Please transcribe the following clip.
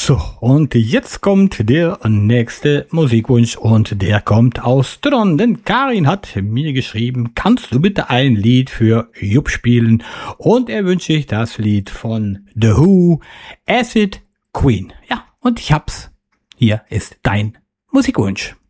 So, und jetzt kommt der nächste Musikwunsch und der kommt aus Tron, denn Karin hat mir geschrieben, kannst du bitte ein Lied für Jupp spielen? Und er wünscht sich das Lied von The Who, Acid Queen. Ja, und ich hab's. Hier ist dein Musikwunsch.